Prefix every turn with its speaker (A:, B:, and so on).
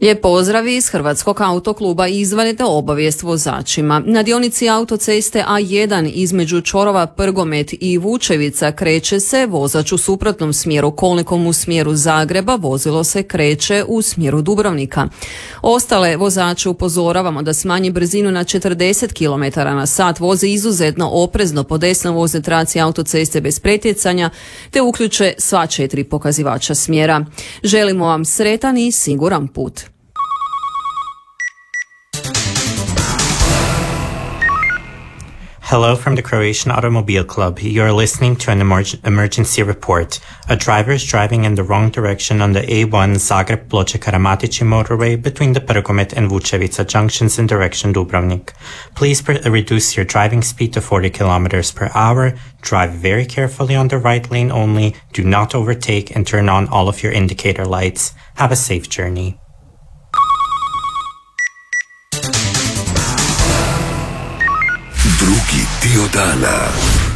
A: Lijep pozdrav iz Hrvatskog autokluba i izvanredna obavijest vozačima. Na dionici autoceste A1 između čvorova Prgomet i Vučevica kreće se vozač u suprotnom smjeru, kolnikom u smjeru Zagreba vozilo se kreće u smjeru Dubrovnika. Ostale vozače upozoravamo da smanji brzinu na 40 km/h, voze izuzetno oprezno po desnoj vozni traci autoceste bez pretjecanja te uključe sva 4 pokazivača smjera. Želimo vam sretan i siguran put.
B: Hello from the Croatian Automobile Club. You are listening to an emergency report. A driver is driving in the wrong direction on the A1 Zagreb-Ploče-Karamatići motorway between the Prgomet and Vučevica junctions in direction Dubrovnik. Please reduce your driving speed to 40 km/h. Drive very carefully on the right lane only. Do not overtake and turn on all of your indicator lights. Have a safe journey.
C: Drugi dio dana.